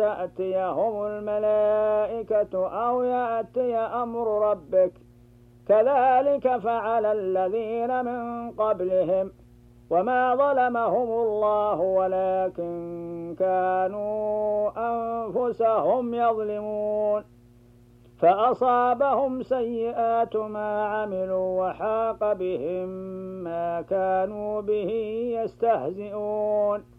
تأتيهم الملائكة أو يأتي أمر ربك كذلك فعل الذين من قبلهم وما ظلمهم الله ولكن كانوا أنفسهم يظلمون فأصابهم سيئات ما عملوا وحاق بهم ما كانوا به يستهزئون